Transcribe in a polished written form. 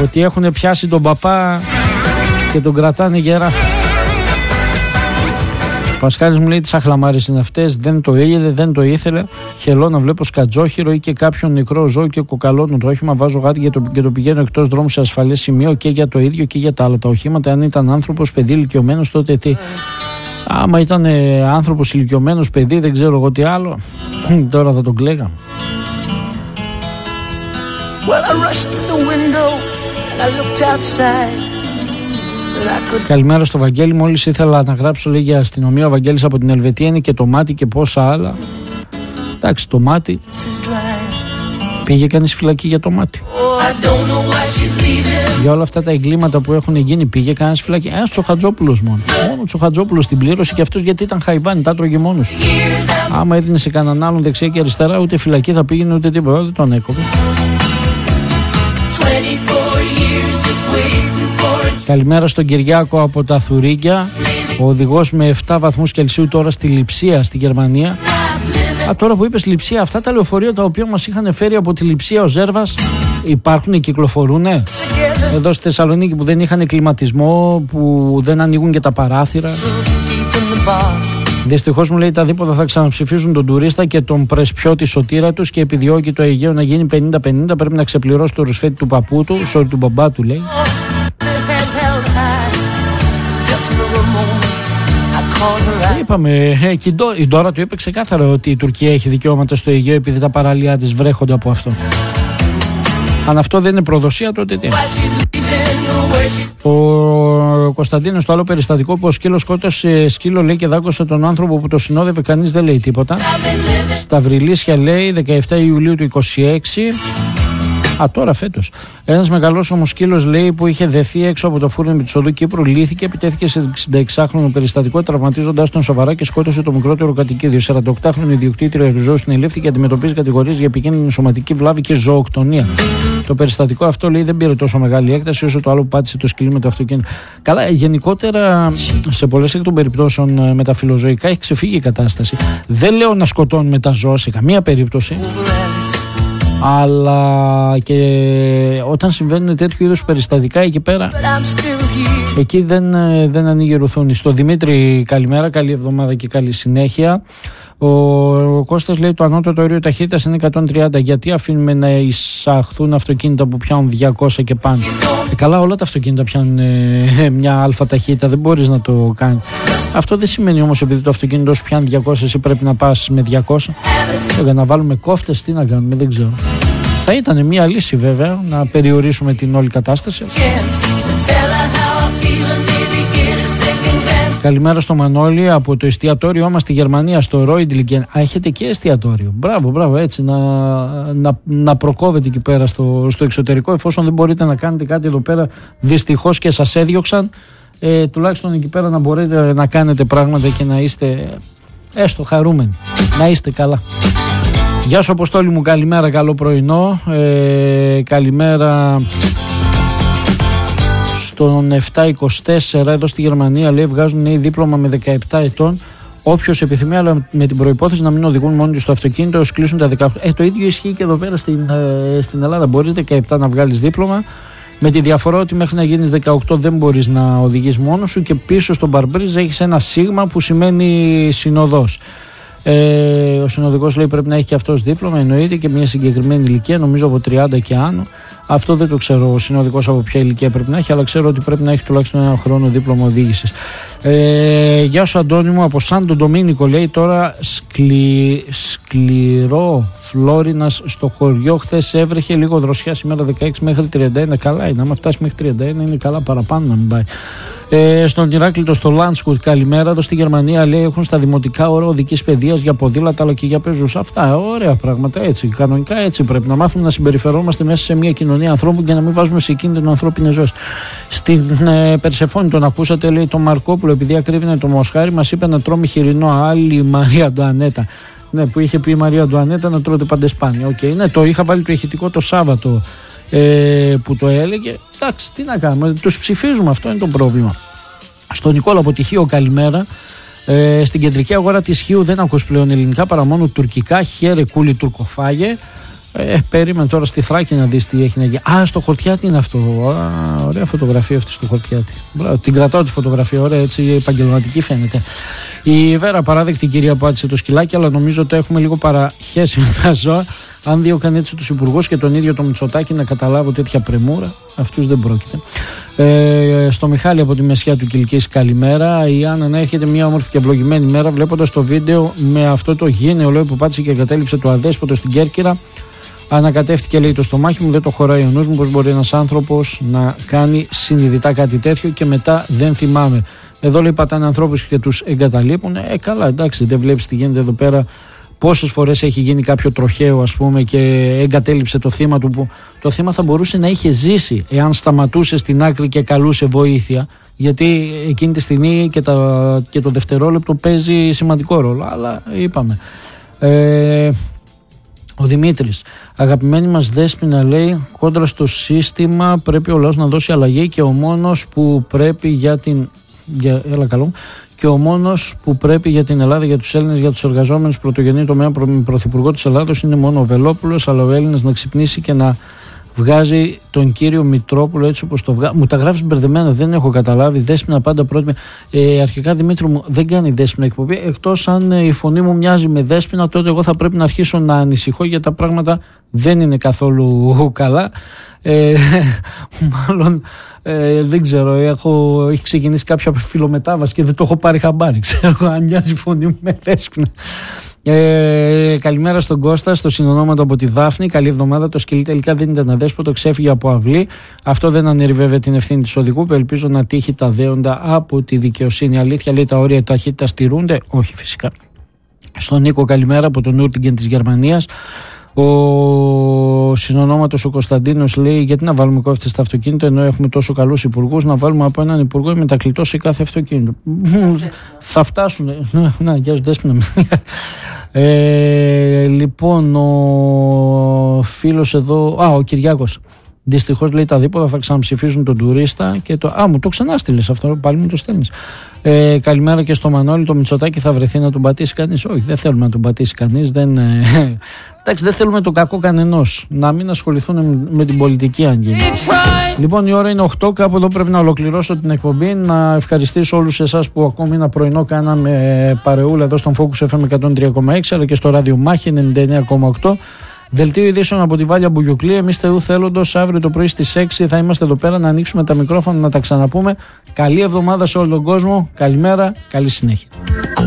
ότι έχουν πιάσει τον παπά και τον κρατάνε γερά. Ο Πασχάλης μου λέει τις αχλαμάρες είναι αυτές, δεν το έλειδε, δεν το ήθελε. Χελώ να βλέπω σκατζόχυρο ή και κάποιον νεκρό ζώο και κοκαλώνουν το όχημα, βάζω γάτι και το πηγαίνω εκτός δρόμου σε ασφαλές σημείο και για το ίδιο και για τα άλλα τα οχήματα. Αν ήταν άνθρωπος, παιδί, ηλικιωμένος, τότε τι? Άμα ήταν άνθρωπος, ηλικιωμένος, παιδί, δεν ξέρω εγώ τι άλλο, τώρα θα τον κλαίγα. Καλημέρα στο Βαγγέλη. Μόλις ήθελα να γράψω λέει για αστυνομία. Ο Βαγγέλης από την Ελβετία είναι και το μάτι και πόσα άλλα. Εντάξει, το μάτι. Πήγε κανείς φυλακή για το μάτι? Για όλα αυτά τα εγκλήματα που έχουν γίνει πήγε κανείς φυλακή? Ένας Τσοχατζόπουλος μόνο. Μόνο Τσοχατζόπουλος την πλήρωσε και αυτός γιατί ήταν χαϊβάνι, τα τρώγε μόνος. Άμα έδινε σε κανέναν άλλον δεξιά και αριστερά, ούτε φυλακή θα πήγαινε ούτε τίποτα. Δεν τον έκοβε. Καλημέρα στον Κυριάκο από τα Θουρίγκια. Ο οδηγός με 7 βαθμούς Κελσίου τώρα στη Λειψία στη Γερμανία. Τώρα που είπες Λειψία, αυτά τα λεωφορεία τα οποία μας είχαν φέρει από τη Λειψία ο Ζέρβας υπάρχουν, κυκλοφορούνε? Εδώ στη Θεσσαλονίκη που δεν είχαν κλιματισμό, που δεν ανοίγουν και τα παράθυρα. Δυστυχώς μου λέει τα δίποτα θα ξαναψηφίσουν τον τουρίστα και τον πρεσπιώτη σωτήρα τους και επιδιώκει το Αιγαίο να γίνει 50-50. Πρέπει να ξεπληρώσει το ρουσφέτη του παππού του, του μπαμπά του λέει. Είπαμε, η Ντόρα του είπε ξεκάθαρα ότι η Τουρκία έχει δικαιώματα στο Αιγαίο επειδή τα παραλία της βρέχονται από αυτό. Αν αυτό δεν είναι προδοσία, τότε τι? Ο Κωνσταντίνος, το άλλο περιστατικό που ο σκύλος σκότωσε σκύλο λέει και δάκωσε τον άνθρωπο που το συνόδευε, κανείς δεν λέει τίποτα. Στα Βρυλίσια λέει 17 Ιουλίου του 26. Τώρα φέτος. Ένας μεγαλός όμως σκύλος λέει που είχε δεθεί έξω από το φούρνο με τη οδού Κύπρου λύθηκε, επιτέθηκε σε 66χρονο περιστατικό, τραυματίζοντας τον σοβαρά και σκότωσε το μικρότερο κατοικίδιο. 48χρονο ιδιοκτήτρια του ζώου συνελήφθηκε και αντιμετωπίζει κατηγορίες για επικίνδυνη σωματική βλάβη και ζωοκτονία. Το περιστατικό αυτό λέει δεν πήρε τόσο μεγάλη έκταση όσο το άλλο που πάτησε το σκυλί με το αυτοκίνητο. Καλά, γενικότερα σε πολλές εκ των περιπτώσεων με τα φιλοζωικά έχει ξεφύγει η κατάσταση. Δεν λέω να σκοτώνουμε τα ζώα σε καμία περίπτωση. Αλλά και όταν συμβαίνουν τέτοιου είδους περιστατικά εκεί πέρα, εκεί δεν ανοίγει ρουθούνη. Στο Δημήτρη καλημέρα, καλή εβδομάδα και καλή συνέχεια. Ο Κώστας λέει το ανώτατο όριο ταχύτητας είναι 130. Γιατί αφήνουμε να εισαχθούν αυτοκίνητα που πιάνουν 200 και πάνω? Καλά, όλα τα αυτοκίνητα πιάνουν μια αλφα ταχύτητα, δεν μπορείς να το κάνεις. Αυτό δεν σημαίνει όμως επειδή το αυτοκίνητο σου πιάνει 200 εσύ πρέπει να πας με 200. Για να βάλουμε κόφτες, τι να κάνουμε, δεν ξέρω. Θα ήταν μια λύση βέβαια να περιορίσουμε την όλη κατάσταση. Καλημέρα στο Μανώλη από το εστιατόριό μας στη Γερμανία, στο Ρόιντλιγκεν. Έχετε και εστιατόριο? Μπράβο, έτσι να προκόβετε εκεί πέρα στο εξωτερικό, εφόσον δεν μπορείτε να κάνετε κάτι εδώ πέρα δυστυχώς και σας έδιωξαν. Τουλάχιστον εκεί πέρα να μπορείτε να κάνετε πράγματα και να είστε έστω χαρούμενοι, να είστε καλά. Γεια σου Αποστόλη μου, καλημέρα, καλό πρωινό. Καλημέρα στον 724 εδώ στη Γερμανία, λέει βγάζουν νέοι δίπλωμα με 17 ετών. Όποιος επιθυμεί, αλλά με την προϋπόθεση να μην οδηγούν μόνοι τους στο αυτοκίνητο έως κλείσουν τα 18. Το ίδιο ισχύει και εδώ πέρα στην Ελλάδα. Μπορείς 17 να βγάλεις δίπλωμα, με τη διαφορά ότι μέχρι να γίνεις 18 δεν μπορείς να οδηγείς μόνος σου και πίσω στον παρμπρίζ έχεις ένα σίγμα που σημαίνει συνοδός. Ο συνοδικός λέει πρέπει να έχει και αυτός δίπλωμα, εννοείται, και μια συγκεκριμένη ηλικία, νομίζω από 30 και άνω. Αυτό δεν το ξέρω ο συνοδικός από ποια ηλικία πρέπει να έχει, αλλά ξέρω ότι πρέπει να έχει τουλάχιστον ένα χρόνο δίπλωμα οδήγησης. Γεια σου Αντώνη μου από Σάντο Ντομίνικο, λέει τώρα σκληρό Φλόρινας στο χωριό. Χθες έβρεχε λίγο δροσιά, σήμερα 16 μέχρι 31. Καλά είναι, άμα φτάσει μέχρι 31 είναι καλά, παραπάνω να μην πάει. Στον Ηράκλειτο στο Λάντσκουρτ καλημέρα. Εδώ στη Γερμανία λέει έχουν στα δημοτικά ώρα οδικής παιδείας για ποδήλατα αλλά και για πεζούς. Αυτά ωραία πράγματα, έτσι. Κανονικά έτσι πρέπει να μάθουμε να συμπεριφερόμαστε μέσα σε μια κοινωνία ανθρώπων και να μην βάζουμε σε κίνδυνο ανθρώπινες ζωές. Στην Περσεφόνη τον ακούσατε, λέει το Μαρκόπουλο, επειδή ακρίβεινε το Μοσχάρι, μας είπε να τρώμε χοιρινό. Άλλη η Μαρία Αντουανέτα. Ναι, που είχε πει η Μαρία Αντουανέτα να τρώτε παντεσπάνια. Okay, ναι, το είχα βάλει το ηχητικό το Σάββατο που το έλεγε. Εντάξει, τι να κάνουμε, τους ψηφίζουμε, αυτό είναι το πρόβλημα. Στον Νικόλα από τη Χίο καλημέρα. Στην κεντρική αγορά της Χίου δεν ακούς πλέον ελληνικά παρά μόνο τουρκικά. Χαίρε κούλι τουρκοφάγε. Περίμενε τώρα στη Θράκη να δεις τι έχει να γίνει. Στο Χορτιάτη είναι αυτό. Ωραία φωτογραφία αυτή στο Χορτιάτη. Την κρατάω τη φωτογραφία, ωραία, έτσι επαγγελματική φαίνεται. Η Βέρα παράδεκτη κυρία πάτησε το σκυλάκι, αλλά νομίζω ότι έχουμε λίγο παραχέσει με τα ζώα. Αν διώκαν έτσι τους υπουργούς και τον ίδιο το Μητσοτάκη να καταλάβω τέτοια πρεμούρα, αυτούς δεν πρόκειται. Στο Μιχάλη από τη Μεσιά του Κιλκής, καλημέρα. Η Άννα, να έχετε μια όμορφη και ευλογημένη μέρα. Βλέποντας το βίντεο με αυτό το γήνεο που πάτησε και εγκατέλειψε το αδέσποτο στην Κέρκυρα, ανακατεύτηκε, λέει, το στομάχι μου, δεν το χωράει ο νους μου. Πώς μπορεί ένας άνθρωπος να κάνει συνειδητά κάτι τέτοιο και μετά δεν θυμάμαι. Εδώ, λέει, πατάνε ανθρώπους και τους εγκαταλείπουν. Καλά, εντάξει, δεν βλέπεις τι γίνεται εδώ πέρα. Πόσες φορές έχει γίνει κάποιο τροχαίο, ας πούμε, και εγκατέλειψε το θύμα του, που το θύμα θα μπορούσε να είχε ζήσει εάν σταματούσε στην άκρη και καλούσε βοήθεια, γιατί εκείνη τη στιγμή και το δευτερόλεπτο παίζει σημαντικό ρόλο. Αλλά είπαμε. Ο Δημήτρης, αγαπημένη μας Δέσποινα, λέει, κόντρα στο σύστημα πρέπει ο λαός να δώσει αλλαγή και ο μόνος που πρέπει για την... Και ο μόνος που πρέπει για την Ελλάδα, για τους Έλληνες, για τους εργαζόμενους πρωτογενή τομέα πρωθυπουργό της Ελλάδος είναι μόνο ο Βελόπουλος, αλλά ο Έλληνας να ξυπνήσει και να βγάζει τον κύριο Μητρόπουλο έτσι όπως το βγάζει. Μου τα γράφεις μπερδεμένα, δεν έχω καταλάβει. Δέσποινα πάντα πρώτη. Αρχικά, Δημήτρη μου, δεν κάνει Δέσποινα εκπομπή. Εκτός αν η φωνή μου μοιάζει με Δέσποινα, τότε εγώ θα πρέπει να αρχίσω να ανησυχώ, γιατί τα πράγματα δεν είναι καθόλου καλά. Μάλλον δεν ξέρω, έχει ξεκινήσει κάποια φιλομετάβαση και δεν το έχω πάρει χαμπάρι. Ξέρω αν μοιάζει η φωνή μου με Δέσποινα. Καλημέρα στον Κώστα, στο συνονόματο από τη Δάφνη. Καλή εβδομάδα. Το σκυλί τελικά δεν ήταν αδέσποτο, ξέφυγε από αυλή. Αυτό δεν αναιρεί βέβαια την ευθύνη της οδηγού, που ελπίζω να τύχει τα δέοντα από τη δικαιοσύνη. Αλήθεια, λέει, τα όρια ταχύτητα στηρούνται? Όχι, φυσικά. Στον Νίκο, καλημέρα από τον Ούρτιγκεν της Γερμανίας. Ο συνονόματος ο Κωνσταντίνος λέει: γιατί να βάλουμε κόφτες στα αυτοκίνητα ενώ έχουμε τόσο καλούς υπουργούς? Να βάλουμε από έναν υπουργό ή μετακλητό σε κάθε αυτοκίνητο. Θα φτάσουν. Να, γεια σου Δέσποινα. Λοιπόν, ο φίλος εδώ, ο Κυριάκος. Δυστυχώς, λέει, τα δίποτα θα ξαναψηφίζουν τον τουρίστα και το. Μου το ξανάστειλες αυτό, πάλι μου το στέλνεις. Καλημέρα και στο Μανώλη. Το Μητσοτάκη θα βρεθεί να τον πατήσει κανείς? Όχι, δεν θέλουμε να τον πατήσει κανείς. Εντάξει, δεν θέλουμε το κακό κανενός. Να μην ασχοληθούν με την πολιτική, αν γίνει. Λοιπόν, η ώρα είναι 8. Κάπου εδώ πρέπει να ολοκληρώσω την εκπομπή. Να ευχαριστήσω όλους εσάς που ακόμη ένα πρωινό κάναμε παρεούλα εδώ στον Focus FM 103,6 αλλά και στο ράδιο Μάχη 99,8. Δελτίο ειδήσεων από τη Βάλια Μπουγιουκλή. Εμείς Θεού θέλοντος, αύριο το πρωί στις 6 θα είμαστε εδώ πέρα να ανοίξουμε τα μικρόφωνα, να τα ξαναπούμε. Καλή εβδομάδα σε όλο τον κόσμο. Καλημέρα, καλή συνέχεια.